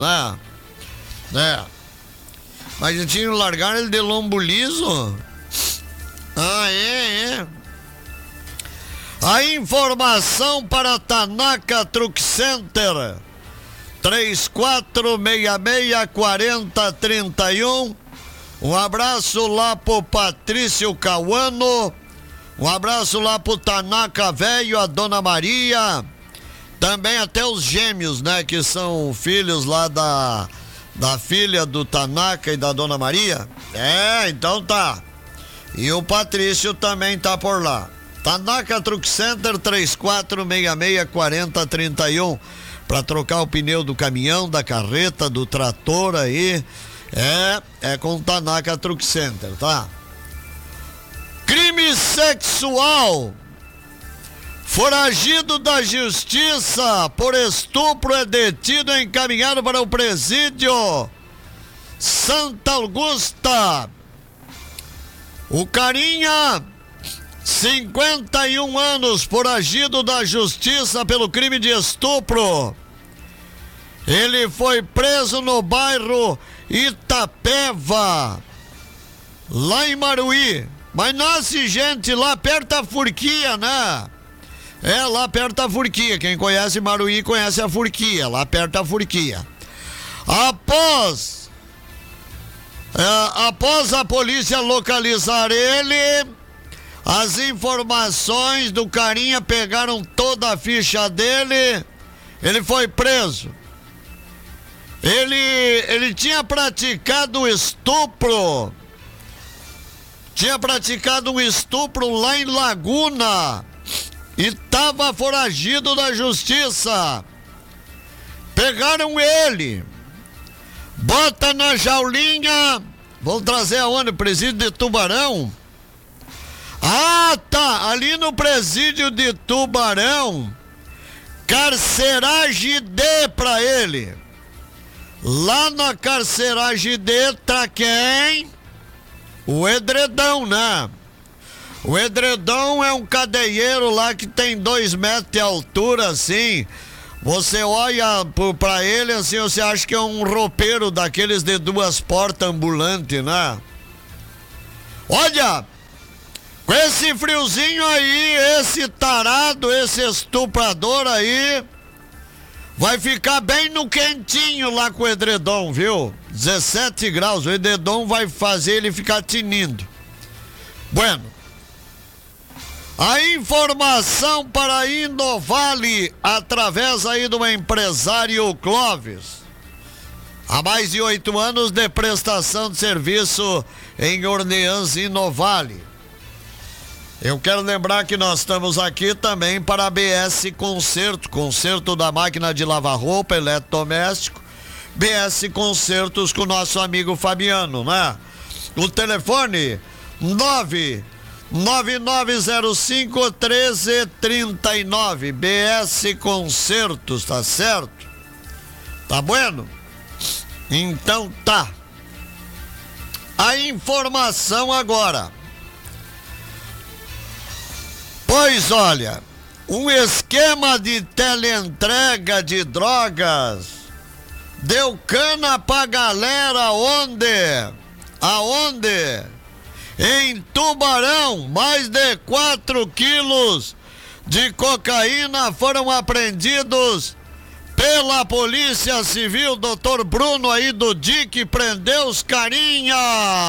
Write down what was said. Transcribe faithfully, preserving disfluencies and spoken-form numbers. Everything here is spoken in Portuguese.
né? É. Mas já tinham largado ele de lombo liso? Ah, é, é. A informação para Tanaka Truck Center. três quatro seis seis, quatro zero três um. Um abraço lá pro Patrício Cauano. Um abraço lá pro Tanaka Velho, a Dona Maria. Também até os gêmeos, né? Que são filhos lá da, da filha do Tanaka e da Dona Maria. É, então tá. E o Patrício também tá por lá. Tanaka Truck Center, três quatro seis seis, quatro zero três um. Pra trocar o pneu do caminhão, da carreta, do trator aí. É, é com o Tanaka Truck Center, tá? Crime sexual. Foragido da justiça por estupro é detido e encaminhado para o presídio Santa Augusta. O carinha, cinquenta e um anos, foragido da justiça pelo crime de estupro. Ele foi preso no bairro Itapeva, lá em Maruí. Mas nasce gente lá perto da Furquia, né? É, lá perto da Furquia. Quem conhece Maruí conhece a Furquia, lá perto da Furquia. Após, é, após a polícia localizar ele, as informações do carinha pegaram toda a ficha dele, ele foi preso. Ele, ele tinha praticado estupro, tinha praticado um estupro lá em Laguna e estava foragido da justiça. Pegaram ele, bota na jaulinha, vão trazer aonde? Presídio de Tubarão? Ah, tá, ali no presídio de Tubarão, carceragem D pra ele. Lá na carceragem D tá quem? O edredão, né? O edredão é um cadeieiro lá que tem dois metros de altura, assim. Você olha pra ele assim, você acha que é um roupeiro daqueles de duas portas ambulante, né? Olha, com esse friozinho aí, esse tarado, esse estuprador aí, vai ficar bem no quentinho lá com o edredom, viu? dezessete graus, o edredom vai fazer ele ficar tinindo. Bueno, a informação para Indovale, através aí do empresário Clóvis. Há mais de oito anos de prestação de serviço em Orleans e Indovale. Eu quero lembrar que nós estamos aqui também para a B S Concerto, conserto da máquina de lavar roupa, eletrodoméstico, B S Concertos com o nosso amigo Fabiano, né? O telefone nove nove nove zero cinco um três três nove, B S Concertos, tá certo? Tá bueno? Então tá. A informação agora. Pois olha, um esquema de teleentrega de drogas deu cana pra galera onde? Aonde? Em Tubarão, mais de quatro quilos de cocaína foram apreendidos pela Polícia Civil. Doutor Bruno aí do D I C prendeu os carinha.